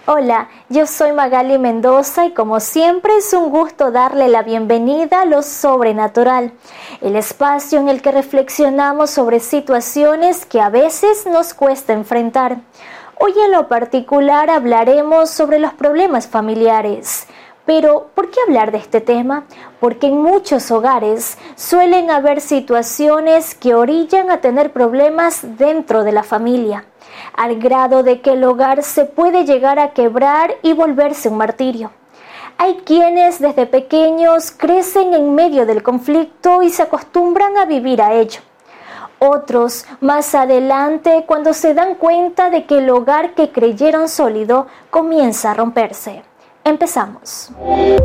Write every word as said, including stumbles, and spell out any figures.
Hola, yo soy Magali Mendoza y como siempre es un gusto darle la bienvenida a Lo Sobrenatural, el espacio en el que reflexionamos sobre situaciones que a veces nos cuesta enfrentar. Hoy en lo particular hablaremos sobre los problemas familiares. Pero, ¿por qué hablar de este tema? Porque en muchos hogares suelen haber situaciones que orillan a tener problemas dentro de la familia, al grado de que el hogar se puede llegar a quebrar y volverse un martirio. Hay quienes desde pequeños crecen en medio del conflicto y se acostumbran a vivir a ello. Otros, más adelante, cuando se dan cuenta de que el hogar que creyeron sólido comienza a romperse. Empezamos.